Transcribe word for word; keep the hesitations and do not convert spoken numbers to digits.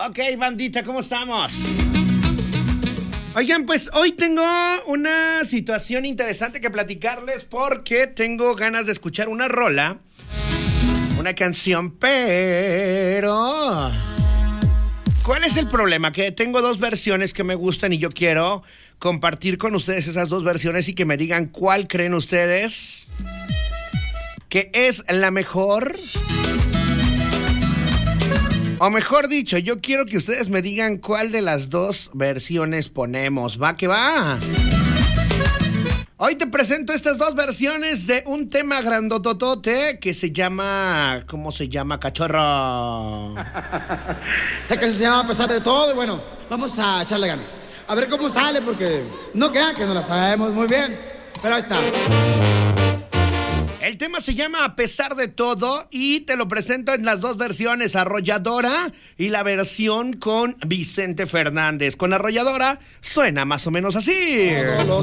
Ok, bandita, ¿cómo estamos? Oigan, pues hoy tengo una situación interesante que platicarles porque tengo ganas de escuchar una rola, una canción, pero... ¿cuál es el problema? Que tengo dos versiones que me gustan y yo quiero compartir con ustedes esas dos versiones y que me digan cuál creen ustedes que es la mejor. O mejor dicho, yo quiero que ustedes me digan cuál de las dos versiones ponemos. ¿Va que va? Hoy te presento estas dos versiones de un tema grandototote que se llama... ¿cómo se llama, cachorro? Es que se llama A pesar de todo y bueno, vamos a echarle ganas. A ver cómo sale porque no crean que no la sabemos muy bien, pero ahí está. El tema se llama A pesar de todo y te lo presento en las dos versiones, Arrolladora y la versión con Vicente Fernández. Con Arrolladora suena más o menos así. Todo lo